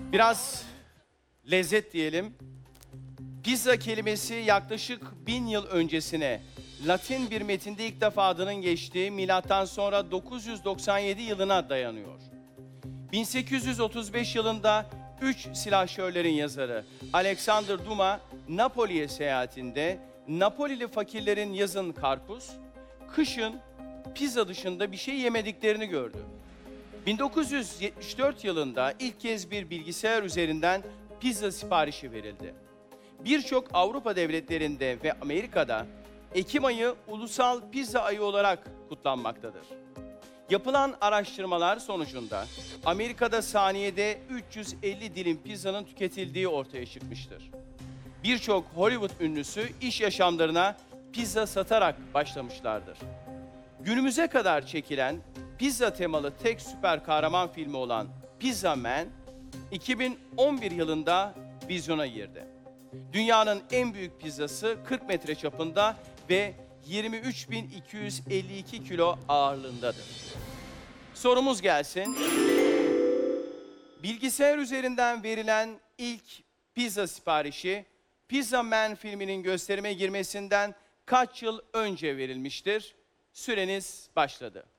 Biraz lezzet diyelim. Pizza kelimesi yaklaşık 1000 yıl öncesine Latin bir metinde ilk defa adının geçtiği milattan sonra 997 yılına dayanıyor. 1835 yılında 3 silahşörlerin yazarı Alexander Dumas, Napoli'ye seyahatinde Napolili fakirlerin yazın karpuz, kışın pizza dışında bir şey yemediklerini gördü. 1974 yılında ilk kez bir bilgisayar üzerinden pizza siparişi verildi. Birçok Avrupa devletlerinde ve Amerika'da Ekim ayı ulusal pizza ayı olarak kutlanmaktadır. Yapılan araştırmalar sonucunda Amerika'da saniyede 350 dilim pizzanın tüketildiği ortaya çıkmıştır. Birçok Hollywood ünlüsü iş yaşamlarına pizza satarak başlamışlardır. Günümüze kadar çekilen pizza temalı tek süper kahraman filmi olan Pizza Man, 2011 yılında vizyona girdi. Dünyanın en büyük pizzası 40 metre çapında ve 23.252 kilo ağırlığındadır. Sorumuz gelsin. Bilgisayar üzerinden verilen ilk pizza siparişi Pizza Man filminin gösterime girmesinden kaç yıl önce verilmiştir? Süreniz başladı.